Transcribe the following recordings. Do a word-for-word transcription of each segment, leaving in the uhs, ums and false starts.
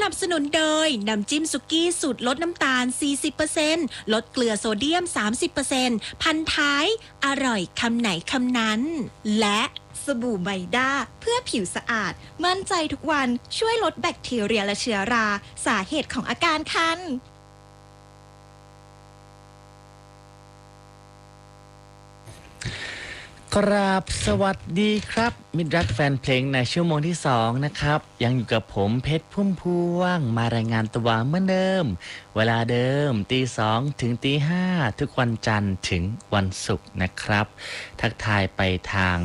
นับสนุนโดยน้ำจิ้มสุกี้สูตรลดน้ำตาล สี่สิบเปอร์เซ็นต์ ลดเกลือโซเดียม สามสิบเปอร์เซ็นต์ พันท้ายอร่อยคำไหนคำนั้นและสบู่ไบด้าเพื่อผิวสะอาดมั่นใจทุกวันช่วยลดแบคทีเรียและเชื้อราสาเหตุของอาการคันกราบสวัสดีครับมิตรรักแฟนเพลงในชั่วโมงที่สองนะครับยังอยู่กับผมเพชรพุ่มพวงมารายงานตัวเหมือนเดิมเวลาเดิมตีสองถึงตีห้าทุกวันจันทร์ถึงวันศุกร์นะครับทักทายไปทาง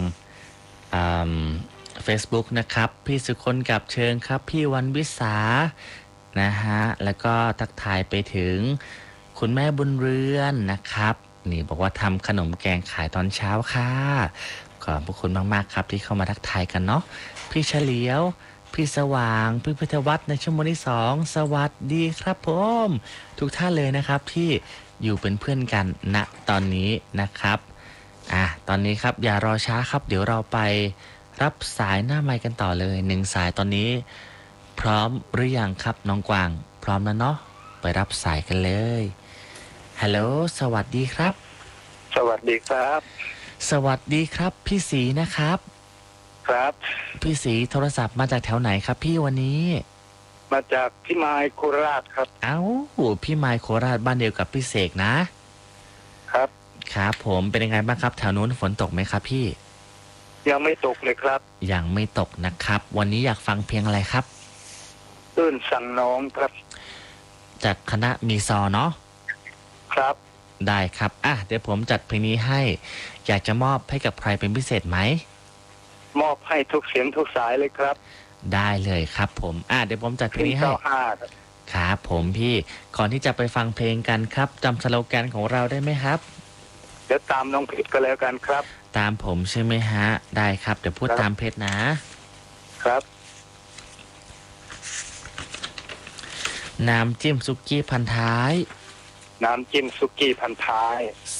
เฟซบุ๊กนะครับพี่สุคนกับเชิงครับพี่วันวิสานะฮะแล้วก็ทักทายไปถึงคุณแม่บุญเรือนนะครับนี่บอกว่าทำขนมแกงขายตอนเช้าค่ะขอบพระคุณมากๆครับที่เข้ามาทักทายกันเนาะพี่เฉลียวพี่สว่างพี่พิทวัฒน์ในชั่วโมงที่สองสวัสดีครับผมทุกท่านเลยนะครับที่อยู่เป็นเพื่อนกันณตอนนี้นะครับอ่ะตอนนี้ครับอย่ารอช้าครับเดี๋ยวเราไปรับสายหน้าไมค์กันต่อเลยหนึ่งสายตอนนี้พร้อมหรือยังครับน้องกวางพร้อมแล้วเนาะไปรับสายกันเลยฮัลโหลสวัสดีครับสวัสดีครับสวัสดีครับพี่ศรีนะครับครับพี่ศรีโทรศัพท์มาจากแถวไหนครับพี่วันนี้มาจากพี่ไมค์โคราชครับเอ้าพี่ไมค์โคราชบ้านเดียวกับพี่เสกนะครับครับผมเป็นยังไงบ้างครับแถวนู้นฝนตกไหมครับพี่ยังไม่ตกเลยครับยังไม่ตกนะครับวันนี้อยากฟังเพลงอะไรครับตื่นสั่งน้องครับจากคณะมีซอเนาะครับได้ครับอ่ะเดี๋ยวผมจัดเพลงนี้ให้อยากจะมอบให้กับใครเป็นพิเศษไหมมอบให้ทุกเสียงทุกสายเลยครับได้เลยครับผมอ่ะเดี๋ยวผมจัดเพลงนี้ให้ครับผมพี่ก่อนที่จะไปฟังเพลงกันครับจำสโลแกนของเราได้ไหมครับเดี๋ยวตามน้องเพชรก็แล้วกันครับตามผมใช่ไหมฮะได้ครับเดี๋ยวพูดตามเพชรนะครับน้ำจิ้มซุกี้พันท้ายน้ำจิ้มซุกี้พันท้าย